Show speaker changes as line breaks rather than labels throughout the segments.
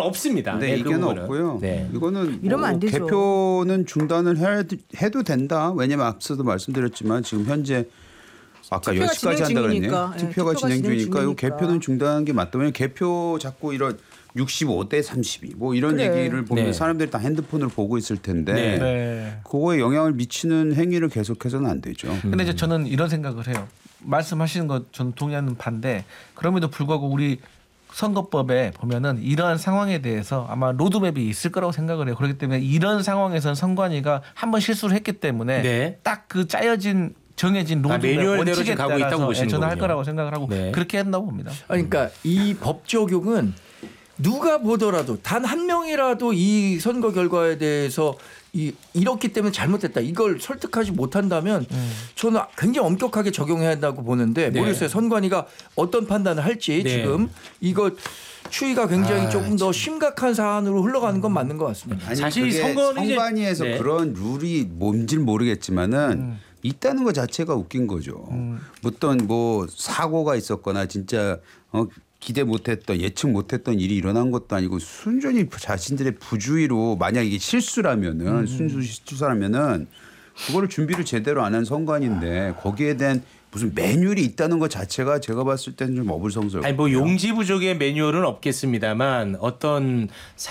없습니다.
네,
네,
이견은
그
없고요.
네.
이거는
이러면 안 되죠.
개표는 중단을 해도 된다. 왜냐하면 앞서도 말씀드렸지만 지금 현재 아까
투표가
10시까지 한다
진행
그랬네요.
중이니까.
투표가 진행 중이니까 이 개표는 중단하는 게 맞다. 왜냐하면 개표 자꾸 이런 65대 32 뭐 이런
그래.
얘기를 보면
네.
사람들이 다 핸드폰을 보고 있을 텐데
네.
네.
그거에 영향을 미치는 행위를 계속해서는 안 되죠.
근데 이제 저는 이런 생각을 해요. 말씀하시는 거 저는 동의하는 반대. 그럼에도 불구하고 우리 선거법에 보면은 이러한 상황에 대해서 아마 로드맵이 있을 거라고 생각을 해요. 그렇기 때문에 이런 상황에서는 선관위가 한번 실수를 했기 때문에
네.
딱 그 정해진 로드맵
매뉴얼대로
원칙에
지금 가고 있다고
따라서
보시는
저는 할
거군요.
거라고 생각을 하고
네.
그렇게 한다고 봅니다.
아니, 그러니까 이 법 적용은 누가 보더라도 단 한 명이라도 이 선거 결과에 대해서 이렇기 때문에 잘못됐다 이걸 설득하지 못한다면 저는 굉장히 엄격하게 적용해야 한다고 보는데
네.
모르겠어요. 선관위가 어떤 판단을 할지
네.
지금 이거 추이가 굉장히 조금 더 심각한 사안으로 흘러가는 건 맞는 것 같습니다.
아니,
사실
그게
선거는 이제-
선관위에서
네.
그런 룰이 뭔지는 모르겠지만은 있다는 것 자체가 웃긴 거죠. 어떤 뭐 사고가 있었거나 진짜 기대 못했던 예측 못했던 일이 일어난 것도 아니고 순전히 자신들의 부주의로 만약 이게 실수라면은 실수라면은 그거를 준비를 제대로 안 한 선관위인데 거기에 대한 무슨 매뉴얼이 있다는 것 자체가 제가 봤을 때는 좀 어불성설해요.
아니 뭐 용지 부족의 매뉴얼은 없겠습니다만 어떤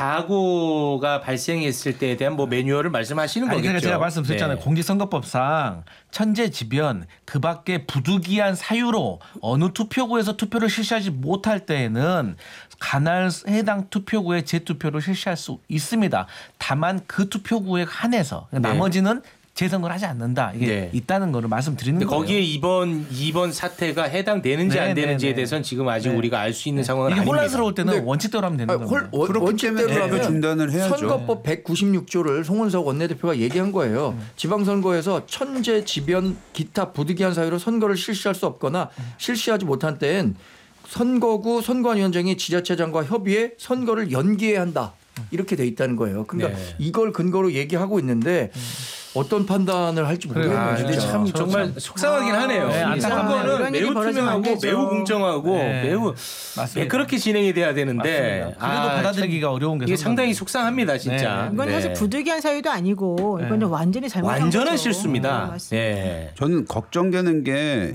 사고가 발생했을 때에 대한 뭐 매뉴얼을 말씀하시는
아니
거겠죠.
그러니까 제가 말씀드렸잖아요.
네.
공직선거법상 천재지변 그밖에 부득이한 사유로 어느 투표구에서 투표를 실시하지 못할 때에는 관할 해당 투표구에 재투표를 실시할 수 있습니다. 다만 그 투표구에 한해서 나머지는 재선거를 하지 않는다. 이게
네.
있다는 거를 말씀드리는
근데
거예요.
거기에 이번 사태가 해당되는지
네,
안 되는지에
네, 네.
대해서는 지금 아직
네.
우리가 알 수 있는 상황은
이게
아닙니다.
혼란스러울 때는
근데
원칙대로 하면 되는 겁니다.
그렇기
원칙대로
때문에
하면
중단을 해야죠.
선거법 196조를 송원석 원내대표가 얘기한 거예요. 지방선거에서 천재지변 기타 부득이한 사유로 선거를 실시할 수 없거나 실시하지 못한 때엔 선거구 선관위원장이 지자체장과 협의해 선거를 연기해야 한다. 이렇게 돼 있다는 거예요. 그러니까
네.
이걸 근거로 얘기하고 있는데 어떤 판단을 할지 모르겠네요.
근데
진짜.
참 정말 속상하긴 하네요.
네,
이
안타깝네요.
선거는
이런 일이
매우
벌어지면 안
투명하고
되죠.
매우 공정하고
네.
매우
맞습니다.
매끄럽게 진행이 돼야 되는데
맞습니다. 그래도 받아들이기가 어려운 게
이게
선거입니다.
상당히 속상합니다, 진짜.
네.
이건
네.
사실 부득이한 사유도 아니고 이건 완전히 잘못한
완전한
거죠.
실수입니다.
맞습니다.
예.
저는 걱정되는 게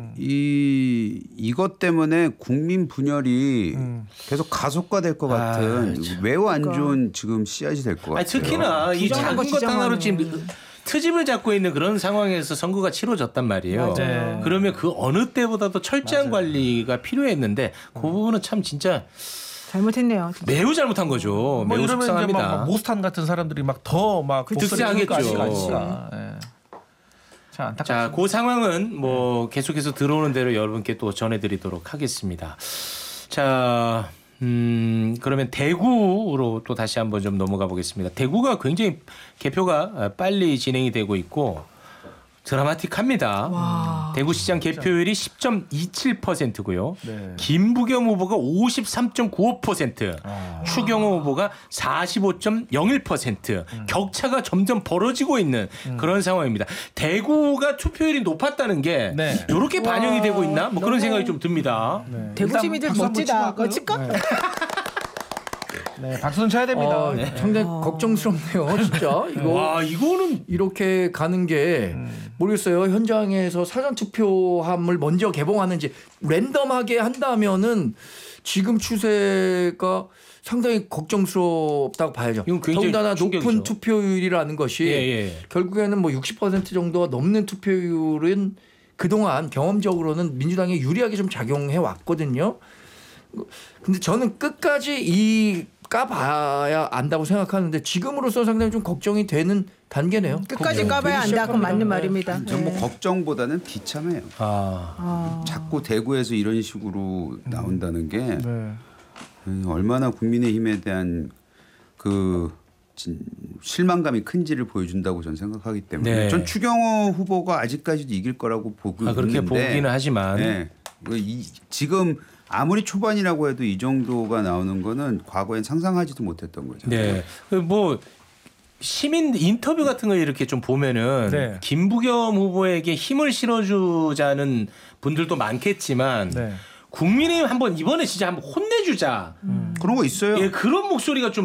이것 때문에 국민 분열이 계속 가속화될 것 같은 매우 안 좋은 지금 씨앗이 될 것 같아요.
아니, 특히나 이
부정한 거
작은 것 하나로
지정하는.
지금 트집을 잡고 있는 그런 상황에서 선거가 치러졌단 말이에요.
맞아요.
그러면 그 어느 때보다도 철저한 관리가 필요했는데 그 부분은 참 진짜
잘못했네요. 진짜.
매우 잘못한 거죠.
뭐
매우
이러면 이제
속상합니다.
막 모스탄 같은 사람들이 막 더 막
득세하겠죠.
자, 안타깝습니다.
자, 그 상황은 뭐 계속해서 들어오는 대로 여러분께 또 전해드리도록 하겠습니다. 자, 그러면 대구로 또 다시 한번 좀 넘어가 보겠습니다. 대구가 굉장히 개표가 빨리 진행이 되고 있고 드라마틱합니다. 대구시장 개표율이 10.27%고요.
네.
김부겸 후보가 53.95%, 추경호 후보가 45.01%. 격차가 점점 벌어지고 있는 그런 상황입니다. 대구가 투표율이 높았다는 게
네.
이렇게 반영이 되고 있나? 뭐 그런 생각이 좀 듭니다.
네.
대구
일단
시민들
박수 한번
멋지다.
치고
칠까?
할까요? 네, 박수는 쳐야 됩니다. 네.
상당히 걱정스럽네요. 진짜 이거
와, 이거는
이렇게 가는 게 모르겠어요. 현장에서 사전 투표함을 먼저 개봉하는지 랜덤하게 한다면은 지금 추세가 상당히 걱정스럽다고 봐야죠.
이건 굉장히
더군다나 높은
충격이죠.
투표율이라는 것이
예.
결국에는 뭐 60% 정도가 넘는 투표율은 그동안 경험적으로는 민주당에 유리하게 좀 작용해 왔거든요. 근데 저는 끝까지 까봐야 안다고 생각하는데 지금으로서 상당히 좀 걱정이 되는 단계네요.
끝까지 까봐야 안다. 그건 맞는 말입니다.
전 뭐 걱정보다는 비참해요. 자꾸 대구에서 이런 식으로 나온다는 게
네.
얼마나 국민의힘에 대한 그 실망감이 큰지를 보여준다고 저는 생각하기 때문에
네.
전 추경호 후보가 아직까지도 이길 거라고 보고
그렇게
있는데
보기는 하지만
네. 지금 아무리 초반이라고 해도 이 정도가 나오는 거는 과거엔 상상하지도 못했던 거죠.
네. 뭐 시민 인터뷰 같은 거 이렇게 좀 보면은
네.
김부겸 후보에게 힘을 실어주자는 분들도 많겠지만
네.
국민의힘 한번 이번에 진짜 한번 혼내주자.
그런 거 있어요.
예, 그런 목소리가 좀